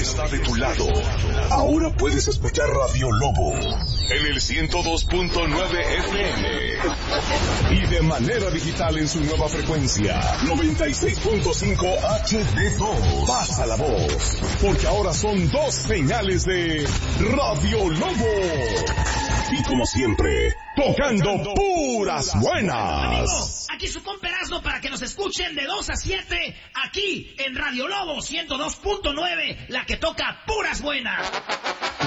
está de tu lado. Ahora puedes escuchar Radio Lobo en el 102.9 FM y de manera digital en su nueva frecuencia 96.5 HD2. Pasa la voz, porque ahora son 2 señales de Radio Lobo. Y como siempre, tocando puras buenas. Amigos, aquí su compa Erasmo para que nos escuchen de 2 a 7 aquí en Radio Lobo 102.9, la que toca puras buenas.